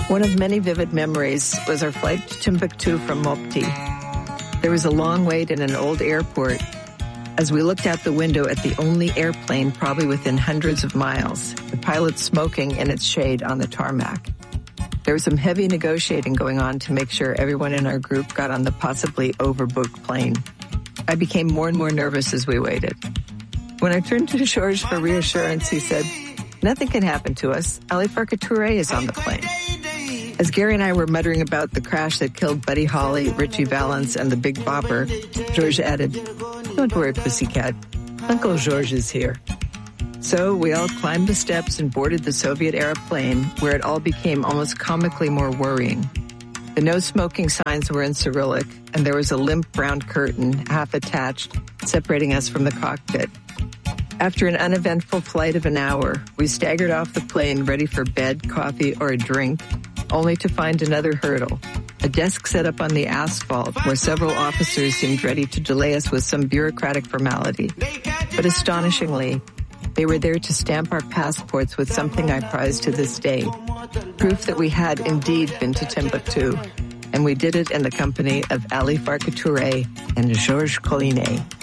One of many vivid memories was our flight to Timbuktu from Mopti. There was a long wait in an old airport as we looked out the window at the only airplane probably within hundreds of miles, the pilot smoking in its shade on the tarmac. There was some heavy negotiating going on to make sure everyone in our group got on the possibly overbooked plane. I became more and more nervous as we waited. When I turned to Georges for reassurance, he said, "Nothing can happen to us. Ali Farka Touré is on the plane." As Gary and I were muttering about the crash that killed Buddy Holly, Richie Valens, and the Big Bopper, Georges added, "Don't worry, pussycat. Uncle Georges is here." So we all climbed the steps and boarded the Soviet-era plane, where it all became almost comically more worrying. The no-smoking signs were in Cyrillic, and there was a limp brown curtain, half attached, separating us from the cockpit. After an uneventful flight of an hour, we staggered off the plane ready for bed, coffee, or a drink, only to find another hurdle, a desk set up on the asphalt where several officers seemed ready to delay us with some bureaucratic formality. But astonishingly, they were there to stamp our passports with something I prize to this day, proof that we had indeed been to Timbuktu, and we did it in the company of Ali Farka Touré and Georges Collinet.